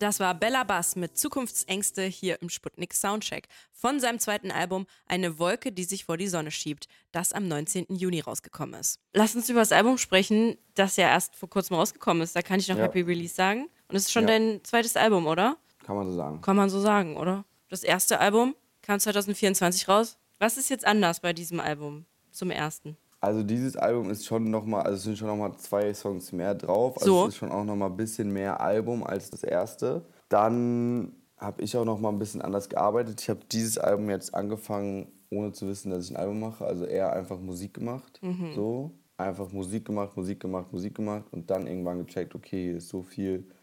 Das war Bella Bass mit Zukunftsängste hier im Sputnik Soundcheck. Von seinem zweiten Album Eine Wolke, die sich vor die Sonne schiebt, das am 19. Juni rausgekommen ist. Lass uns über das Album sprechen, das ja erst vor kurzem rausgekommen ist. Da kann ich noch Ja. Happy Release sagen. Und es ist schon Ja. dein zweites Album, oder? Kann man so sagen. Kann man so sagen, oder? Das erste Album kam 2024 raus. Was ist jetzt anders bei diesem Album zum ersten? Also dieses Album ist schon nochmal, also es sind schon nochmal 2 Songs mehr drauf. Also So. es ist schon auch nochmal ein bisschen mehr Album als das erste. Dann habe ich auch nochmal ein bisschen anders gearbeitet. Ich habe dieses Album jetzt angefangen, ohne zu wissen, dass ich ein Album mache. Also eher einfach Musik gemacht. So. Einfach Musik gemacht und dann irgendwann gecheckt, okay, hier ist so viel